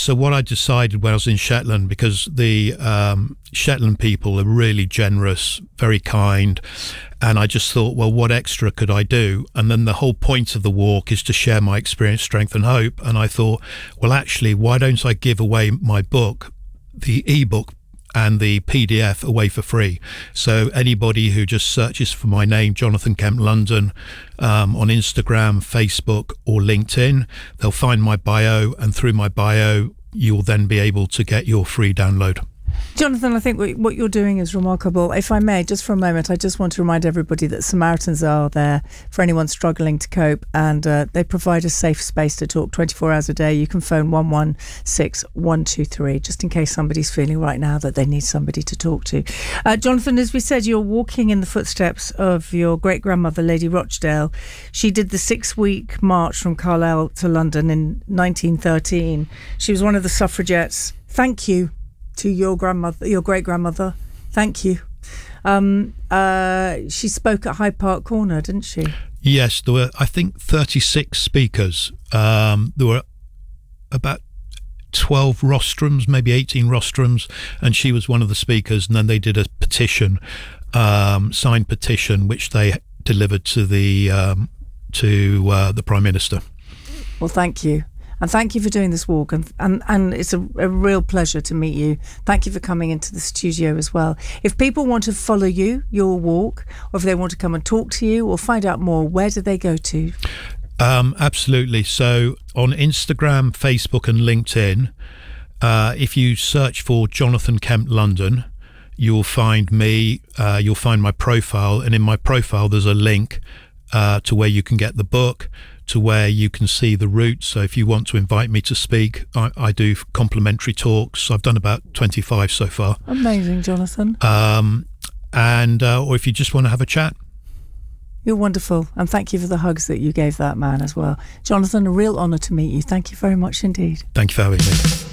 So what I decided when I was in Shetland, because the Shetland people are really generous, very kind, and I just thought, well, what extra could I do? And then the whole point of the walk is to share my experience, strength and hope. And I thought, well, actually, why don't I give away my book, the ebook and the PDF, away for free? So anybody who just searches for my name, Jonathan Kemp London, on Instagram, Facebook or LinkedIn, they'll find my bio, and through my bio you'll then be able to get your free download. Jonathan, I think what you're doing is remarkable. If I may, just for a moment, I just want to remind everybody that Samaritans are there for anyone struggling to cope, and they provide a safe space to talk 24 hours a day. You can phone 116 123 just in case somebody's feeling right now that they need somebody to talk to. Jonathan, as we said, you're walking in the footsteps of your great-grandmother, Lady Rochdale. She did the 6-week march from Carlisle to London in 1913. She was one of the suffragettes. Thank you to your grandmother, your great-grandmother. Thank you. She spoke at Hyde Park Corner, didn't she? Yes, there were, I think, 36 speakers. There were about 12 rostrums, maybe 18 rostrums, and she was one of the speakers. And then they did a petition, signed petition, which they delivered to the Prime Minister. Well, thank you. And thank you for doing this walk, and it's a real pleasure to meet you. Thank you for coming into the studio as well. If people want to follow you, your walk, or if they want to come and talk to you or find out more, where do they go to? Absolutely. So on Instagram, Facebook and LinkedIn, if you search for Jonathan Kemp London, you'll find me, you'll find my profile, and in my profile there's a link to where you can get the book, to where you can see the route. So if you want to invite me to speak, I do complimentary talks. I've done about 25 so far. Amazing, Jonathan. Or if you just want to have a chat. You're wonderful. And thank you for the hugs that you gave that man as well. Jonathan, a real honour to meet you. Thank you very much indeed. Thank you for having me.